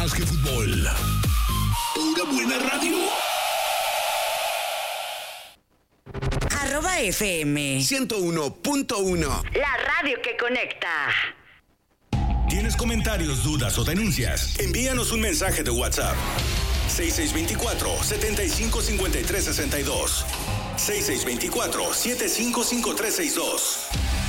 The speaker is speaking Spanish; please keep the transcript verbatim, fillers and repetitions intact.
más que fútbol. Pura buena radio. Arroba F M ciento uno punto uno. La radio que conecta. ¿Tienes comentarios, dudas o denuncias? Envíanos un mensaje de WhatsApp. seis seis dos cuatro, siete cinco cinco tres seis dos. seis seis dos cuatro, siete cinco cinco tres seis dos.